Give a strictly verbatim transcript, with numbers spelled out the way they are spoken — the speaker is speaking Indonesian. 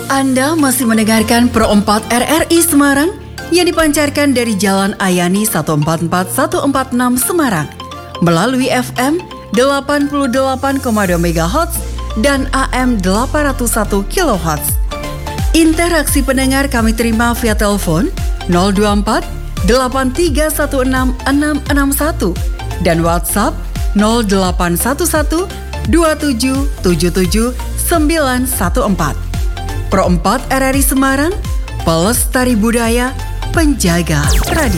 Anda masih mendengarkan Pro empat R R I Semarang yang dipancarkan dari Jalan Ayani satu empat empat satu empat enam Semarang melalui F M delapan puluh delapan koma dua megahertz dan A M delapan ratus satu kilohertz. Interaksi pendengar kami terima via telepon nol dua empat delapan tiga satu enam enam enam satu dan WhatsApp nol delapan satu satu dua tujuh tujuh tujuh sembilan satu empat. Pro empat R R I Semarang, pelestari budaya, penjaga tradisi.